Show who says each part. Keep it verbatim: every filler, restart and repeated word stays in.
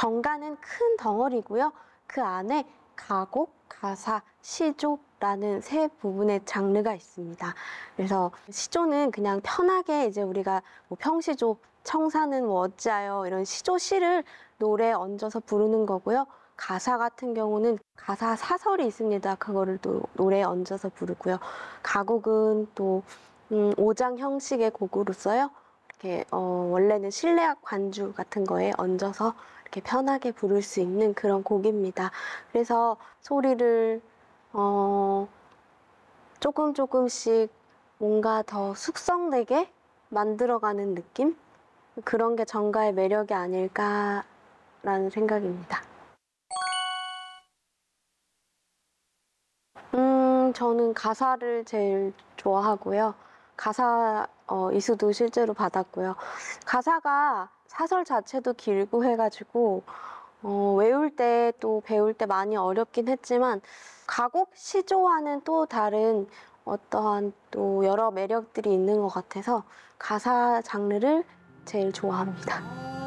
Speaker 1: 정가는 큰 덩어리고요. 그 안에 가곡, 가사, 시조라는 세 부분의 장르가 있습니다. 그래서 시조는 그냥 편하게 이제 우리가 뭐 평시조, 청사는 뭐 어찌하여 이런 시조 시를 노래에 얹어서 부르는 거고요. 가사 같은 경우는 가사 사설이 있습니다. 그거를 또 노래에 얹어서 부르고요. 가곡은 또 음, 오장 형식의 곡으로써요. 이렇게 어, 원래는 실내악 관주 같은 거에 얹어서 이렇게 편하게 부를 수 있는 그런 곡입니다. 그래서 소리를 어, 조금 조금씩 뭔가 더 숙성되게 만들어가는 느낌? 그런 게 정가의 매력이 아닐까라는 생각입니다. 음, 저는 가사를 제일 좋아하고요. 가사 어, 이수도 실제로 받았고요. 가사가 사설 자체도 길고 해가지고 어, 외울 때 또 배울 때 많이 어렵긴 했지만 가곡 시조와는 또 다른 어떠한 또 여러 매력들이 있는 것 같아서 가사 장르를 제일 좋아합니다.